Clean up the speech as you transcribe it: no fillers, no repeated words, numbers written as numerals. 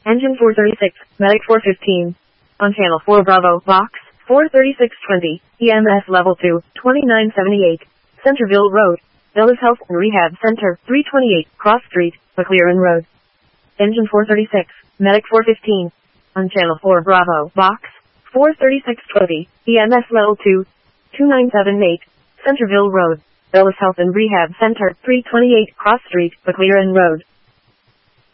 Engine 436, Medic 415. On Channel 4 Bravo, Box 43620, EMS Level 2, 2978, Centerville Road, Villas Health and Rehab Center, 328, Cross Street, McLaren Road. Engine 436, Medic 415. On Channel 4 Bravo, Box 43620, EMS Level 2, 2978, Centerville Road, Villas Health and Rehab Center, 328, Cross Street, McLaren Road.